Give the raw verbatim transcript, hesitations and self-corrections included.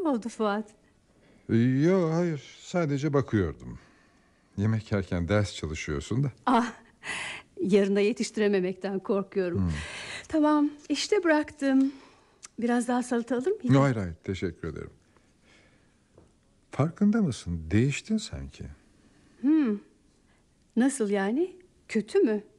oldu Fuat? Yok, hayır, sadece bakıyordum. Yemek yerken ders çalışıyorsun da. Ah, yarına yetiştirememekten korkuyorum. Hmm. Tamam, işte bıraktım. Biraz daha salata alır mıydın? Hayır hayır, teşekkür ederim. Farkında mısın? Değiştin sanki. Hmm. Nasıl yani? Kötü mü?